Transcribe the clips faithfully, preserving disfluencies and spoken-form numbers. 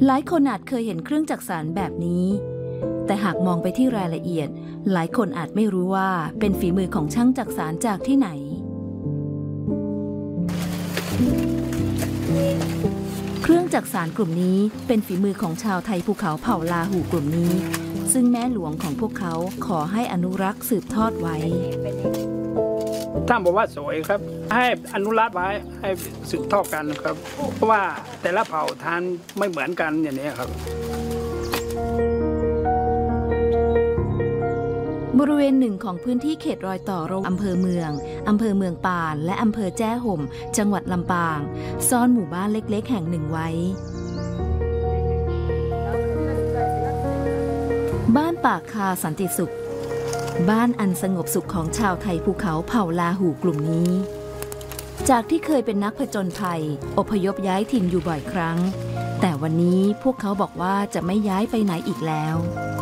หลายคนอาจเคยเห็นเครื่องจักสานแบบนี้แต่หากมองไปที่รายละเอียดหลายคนอาจไม่รู้ว่าเป็นฝีมือของช่างจักสานจากที่ไหนเครื่องจักสานกลุ่มนี้เป็นฝีมือของชาวไทยภูเขาเผ่าลาหูกลุ่มนี้ซึ่งแม่หลวงของพวกเขาขอให้อนุรักษ์สืบทอดไว้ท่านบอกว่าสวยครับให้อนุรักษ์ไว้ให้สืบทอดกันครับเพราะว่าแต่ละเผ่าทานไม่เหมือนกันอย่างนี้ครับบริเวณหนึ่งของพื้นที่เขตรอยต่อระหว่างอำเภอเมืองอำเภอเมืองปานและอำเภอแจ้ห่มจังหวัดลำปางซ่อนหมู่บ้านเล็กๆแห่งหนึ่งไว้บ้านปากคาสันติสุขบ้านอันสงบสุขของชาวไทยภูเขาเผ่าลาหูกลุ่มนี้จากที่เคยเป็นนักผจญภัยอพยพย้ายถิ่นอยู่บ่อยครั้งแต่วันนี้พวกเขาบอกว่าจะไม่ย้ายไปไหนอีกแล้ว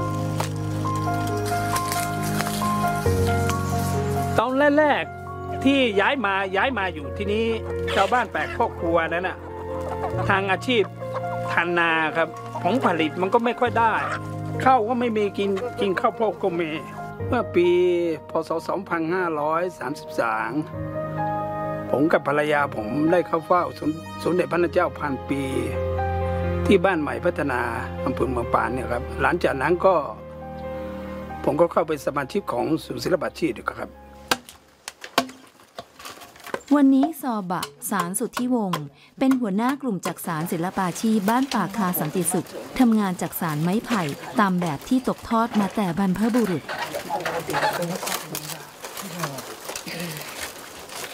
ตอนแรกๆที่ย้ายมาย้ายมาอยู่ที่นี้ชาวบ้านแปลกครอบครัวนั้นน่ะทางอาชีพทานนาครับผลผลิตมันก็ไม่ค่อยได้ข้าวก็ไม่มีกินกินข้าวโพดก็มีเมื่อปีพ.ศ. สองพันห้าร้อยสามสิบสามผมกับภรรยาผมได้เข้าเฝ้าสมเด็จพระนางเจ้าพันปีที่บ้านใหม่พัฒนาอำเภอเมืองปานเนี่ยครับหลังจากนั้นก็ผมก็เข้าเป็นสมาชิกของศูนย์ศิลปาชีพครับวันนี้ซอบะสารสุทธิวงศ์เป็นหัวหน้ากลุ่มจักสานศิลปาชีพบ้านปากคาสันติสุขทำงานจักสานไม้ไผ่ตามแบบที่ตกทอดมาแต่บรรพบุรุษ